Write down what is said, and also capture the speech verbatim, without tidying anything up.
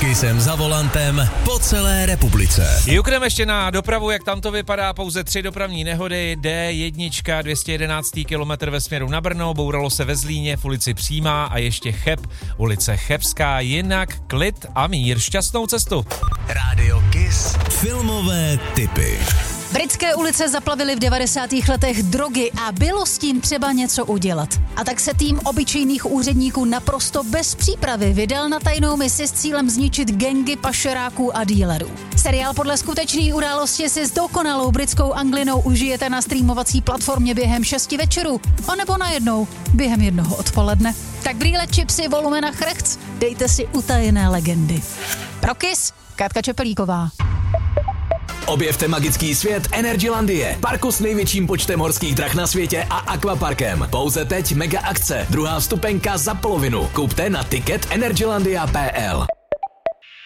Kissem za volantem po celé republice. Jukneme ještě na dopravu, jak tam to vypadá, pouze tři dopravní nehody, D jedna, dvě stě jedenáct kilometr ve směru na Brno, bouralo se ve Zlíně v ulici Přímá a ještě Cheb, ulice Chebská, jinak klid a mír, šťastnou cestu. Rádio Kiss. Filmové tipy. Britské ulice zaplavily v devadesátých letech drogy a bylo s tím třeba něco udělat. A tak se tým obyčejných úředníků naprosto bez přípravy vydal na tajnou misi s cílem zničit gangy pašeráků a dílerů. Seriál podle skutečné události si s dokonalou britskou anglinou užijete na streamovací platformě během šesti večerů, anebo najednou během jednoho odpoledne. Tak brýle, čipsy, volumena, chrechc, dejte si utajené legendy. Pro Kiss, Katka Čepelíková. Objevte magický svět Energylandie, parku s největším počtem horských drah na světě a akvaparkem. Pouze teď mega akce, druhá vstupenka za polovinu. Kupte na ticket energylandia tečka cé el.